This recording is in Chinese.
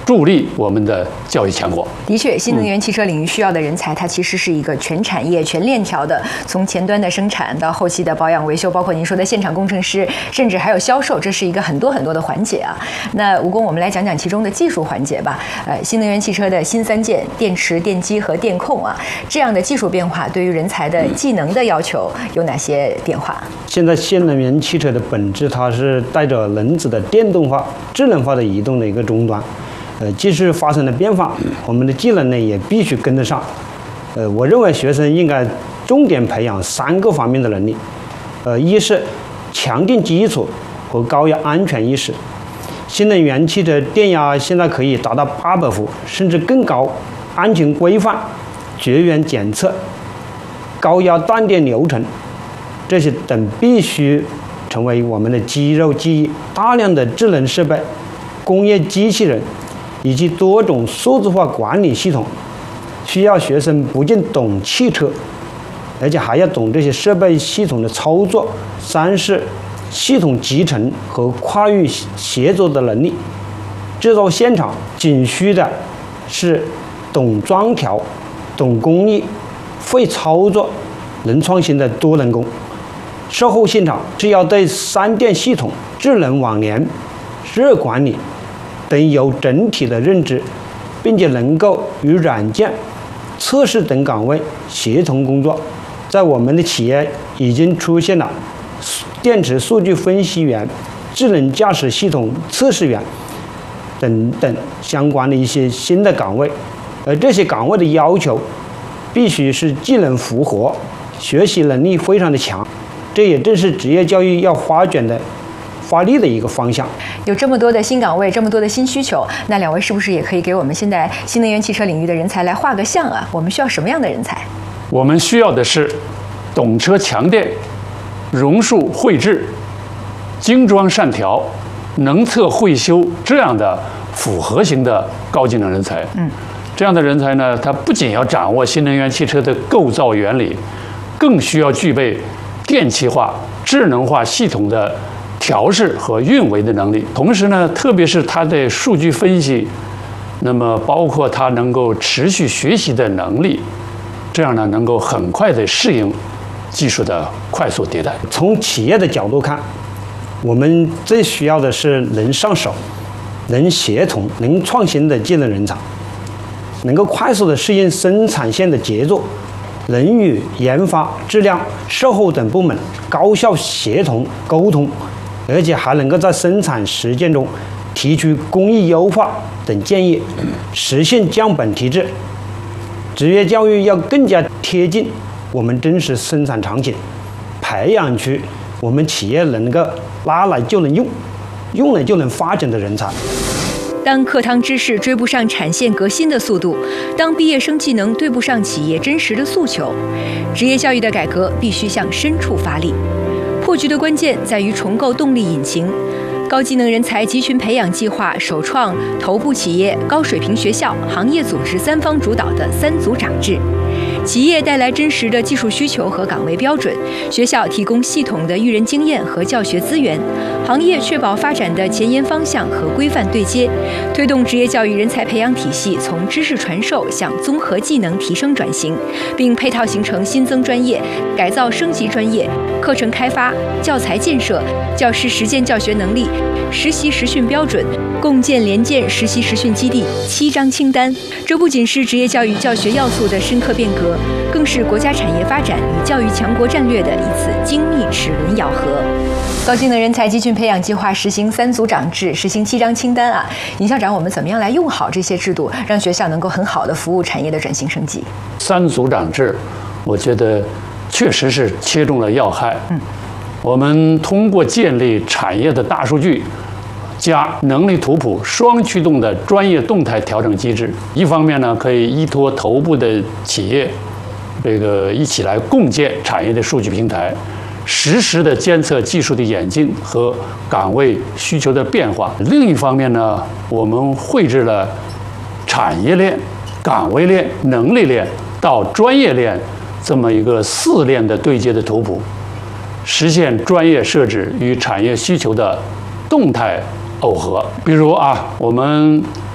助力我们的教育强国。 的确，新能源汽车领域需要的人才，它其实是一个全产业、全链条的，从前端的生产到后期的保养维修，包括您说的现场工程师，甚至还有销售，这是一个很多的环节啊。那吴工，我们来讲讲其中的技术环节吧。新能源汽车的新三件：电池、电机和电控啊，这样的技术变化对于人才的技能的要求有哪些变化？ 现在新能源汽车的本质，它是带着轮子的电动化、智能化的移动的一个终端。技术发生了变化，我们的技能呢也必须跟得上。我认为学生应该重点培养3个方面的能力。一是强电基础和高压安全意识。新能源汽车电压现在可以达到800伏甚至更高，安全规范、绝缘检测、高压断电流程，这些等必须成为我们的肌肉记忆。大量的智能设备、工业机器人以及多种数字化管理系统，需要学生不仅懂汽车，而且还要懂这些设备系统的操作。3是系统集成和跨域协作的能力。制造现场仅需的是懂装调、懂工艺、会操作、能创新的多能工。售后现场是要对3电系统、智能网联、热管理等有整体的认知，并且能够与软件、测试等岗位协同工作。在我们的企业已经出现了电池数据分析员、智能驾驶系统测试员等等相关的一些新的岗位，而这些岗位的要求必须是技能符合、学习能力非常的强，这也正是职业教育要发力的一个方向。 有这么多的新岗位，这么多的新需求，那2位是不是也可以给我们现在新能源汽车领域的人才来画个像啊？我们需要什么样的人才？ 我们需要的是懂车强电、榕树绘制、精装善调、能测会修这样的复合型的高技能人才。这样的人才呢，他不仅要掌握新能源汽车的构造原理，更需要具备电气化、智能化系统的调试和运维的能力。同时呢，特别是他的数据分析，那么包括他能够持续学习的能力，这样呢，能够很快的适应技术的快速迭代。 从企业的角度看，我们最需要的是能上手、能协同、能创新的技能人才，能够快速的适应生产线的节奏，能与研发、质量、售后等部门高效协同沟通，而且还能够在生产实践中提出工艺优化等建议，实现降本提质。职业教育要更加贴近我们真实生产场景，培养出我们企业能够拿来就能用、用了就能发展的人才。 当课堂知识追不上产线革新的速度，当毕业生技能对不上企业真实的诉求，职业教育的改革必须向深处发力。破局的关键在于重构动力引擎。高技能人才集群培养计划首创头部企业、高水平学校、行业组织3方主导的3组长制。企业带来真实的技术需求和岗位标准，学校提供系统的育人经验和教学资源，行业确保发展的前沿方向和规范对接，推动职业教育人才培养体系从知识传授向综合技能提升转型，并配套形成新增专业、改造升级专业、课程开发、教材建设、教师实践教学能力、实习实训标准，共建联建实习实训基地7张清单。这不仅是职业教育教学要素的深刻变革，更是国家产业发展与教育强国战略的一次精密齿轮咬合。高技能人才集群培养计划实行3组长制，实行7张清单啊！尹校长，我们怎么样来用好这些制度，让学校能够很好的服务产业的转型升级 ？3组长制，我觉得确实是切中了要害。我们通过建立产业的大数据加能力图谱双驱动的专业动态调整机制，一方面呢，可以依托头部的企业，一起来共建产业的数据平台，实时的监测技术的演进和岗位需求的变化。另一方面呢，我们绘制了产业链、岗位链、能力链到专业链这么一个4链的对接的图谱，实现专业设置与产业需求的动态耦合。比如我们